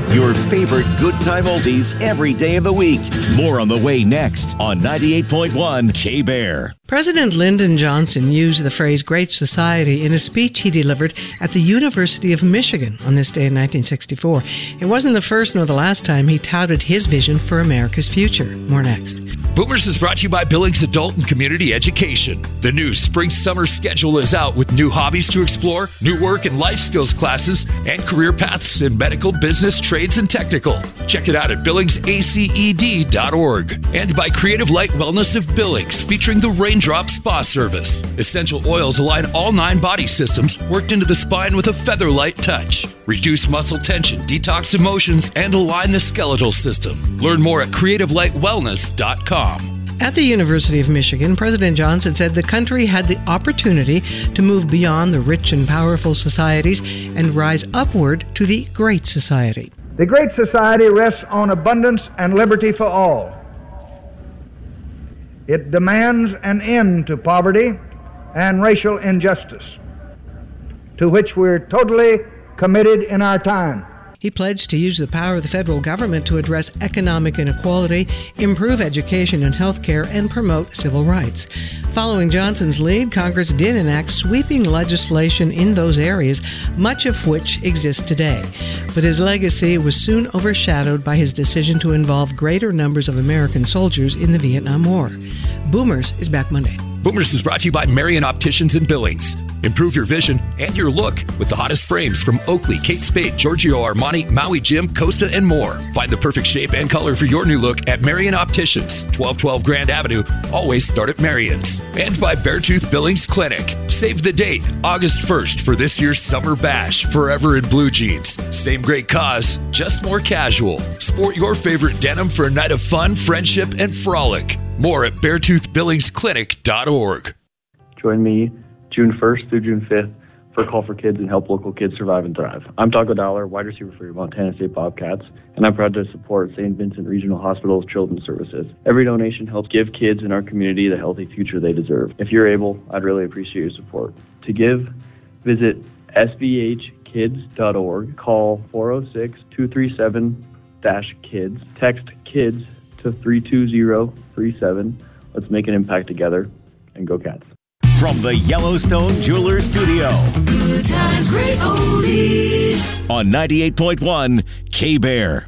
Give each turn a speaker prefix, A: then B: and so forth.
A: Your favorite good time oldies every day of the week. More on the way next on 98.1 K-Bear.
B: President Lyndon Johnson used the phrase Great Society in a speech he delivered at the University of Michigan on this day in 1964. It wasn't the first nor the last time he touted his vision for America's future. More next.
C: Boomers is brought to you by Billings Adult and Community Education. The new spring-summer schedule is out with new hobbies to explore, new work and life skills classes, and career paths in medical, business, trades, and technical. Check it out at billingsaced.org. And by Creative Light Wellness of Billings, featuring the Raindrop Spa Service. Essential oils align all 9 body systems, worked into the spine with a feather-light touch. Reduce muscle tension, detox emotions, and align the skeletal system. Learn more at creativelightwellness.com.
B: At the University of Michigan, President Johnson said the country had the opportunity to move beyond the rich and powerful societies and rise upward to the Great Society.
D: The Great Society rests on abundance and liberty for all. It demands an end to poverty and racial injustice, to which we're totally committed in our time.
B: He pledged to use the power of the federal government to address economic inequality, improve education and health care, and promote civil rights. Following Johnson's lead, Congress did enact sweeping legislation in those areas, much of which exists today. But his legacy was soon overshadowed by his decision to involve greater numbers of American soldiers in the Vietnam War. Boomers is back Monday.
C: Boomers is brought to you by Marion Opticians in Billings. Improve your vision and your look with the hottest frames from Oakley, Kate Spade, Giorgio Armani, Maui Jim, Costa, and more. Find the perfect shape and color for your new look at Marion Opticians, 1212 Grand Avenue. Always start at Marion's. And by Beartooth Billings Clinic. Save the date, August 1st, for this year's Summer Bash, Forever in Blue Jeans. Same great cause, just more casual. Sport your favorite denim for a night of fun, friendship, and frolic. More at beartoothbillingsclinic.org.
E: Join me June 1st through June 5th for Call for Kids and help local kids survive and thrive. I'm Taco Dollar, wide receiver for your Montana State Bobcats, and I'm proud to support St. Vincent Regional Hospital's Children's Services. Every donation helps give kids in our community the healthy future they deserve. If you're able, I'd really appreciate your support. To give, visit sbhkids.org, call 406-237-KIDS, text KIDS to 32037. Let's make an impact together, and go Cats.
A: From the Yellowstone Jewelers Studio.
F: Good times, great oldies.
A: On 98.1 K-Bear.